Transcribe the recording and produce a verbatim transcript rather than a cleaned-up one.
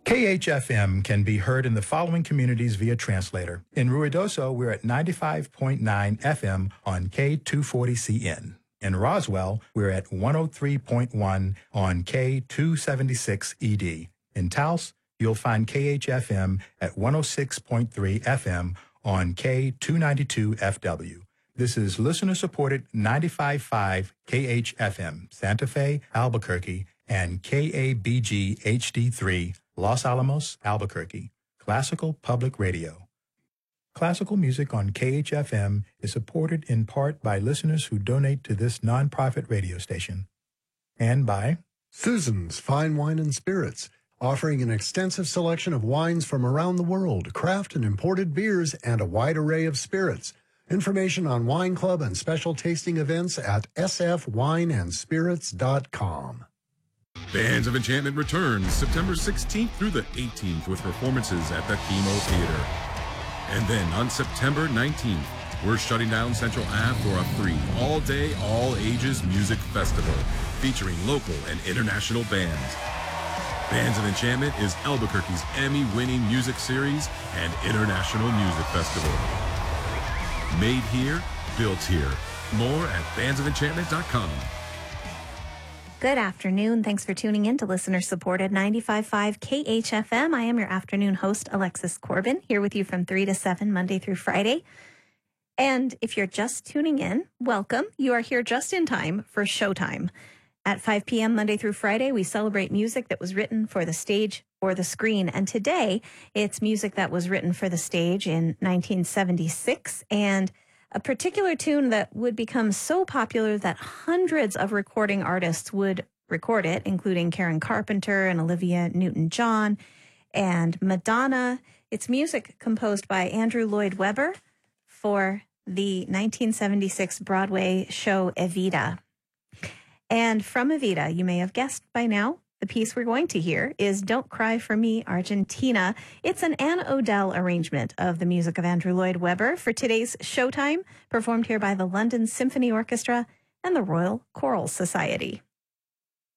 K H F M can be heard in the following communities via translator. In Ruidoso, we're at ninety-five point nine F M on K two forty C N. In Roswell, we're at one oh three point one on K two seventy-six E D. In Taos, you'll find K H F M at one oh six point three F M on K two ninety-two F W. This is listener-supported ninety-five point five K H F M, Santa Fe, Albuquerque, and K A B G H D three, Los Alamos, Albuquerque, Classical Public Radio. Classical music on K H F M is supported in part by listeners who donate to this nonprofit radio station, and by Susan's Fine Wine and Spirits, offering an extensive selection of wines from around the world, craft and imported beers, and a wide array of spirits. Information on Wine Club and special tasting events at s f wine and spirits dot com. Bands of Enchantment returns September sixteenth through the eighteenth with performances at the Chemo Theater. And then on September nineteenth, we're shutting down Central Ave for a free all-day, all-ages music festival featuring local and international bands. Bands of Enchantment is Albuquerque's Emmy-winning music series and international music festival. Made here, built here. More at bands of enchantment dot com. Good afternoon. Thanks for tuning in to listener-supported ninety-five point five K H F M. I am your afternoon host, Alexis Corbin, here with you from three to seven, Monday through Friday. And if you're just tuning in, welcome. You are here just in time for Showtime. At five p.m. Monday through Friday, we celebrate music that was written for the stage or the screen. And today, it's music that was written for the stage in nineteen seventy-six, and a particular tune that would become so popular that hundreds of recording artists would record it, including Karen Carpenter and Olivia Newton-John and Madonna. It's music composed by Andrew Lloyd Webber for the nineteen seventy-six Broadway show Evita. And from Evita, you may have guessed by now, the piece we're going to hear is Don't Cry for Me, Argentina. It's an Ann O'Dell arrangement of the music of Andrew Lloyd Webber for today's Showtime, performed here by the London Symphony Orchestra and the Royal Choral Society.